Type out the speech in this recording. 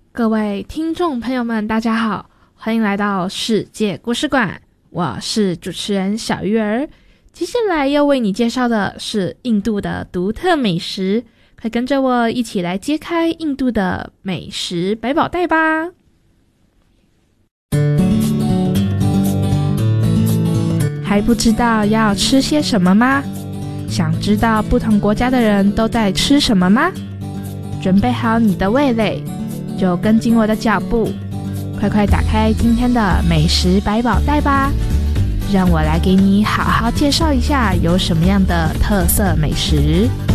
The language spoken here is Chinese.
各位听众朋友们，大家好，欢迎来到世界故事馆，我是主持人小鱼儿。接下来要为你介绍的是印度的独特美食，快跟着我一起来揭开印度的美食百宝袋吧。还不知道要吃些什么吗？想知道不同国家的人都在吃什么吗？准备好你的味蕾，就跟紧我的脚步，快快打开今天的美食百宝袋吧，让我来给你好好介绍一下有什么样的特色美食。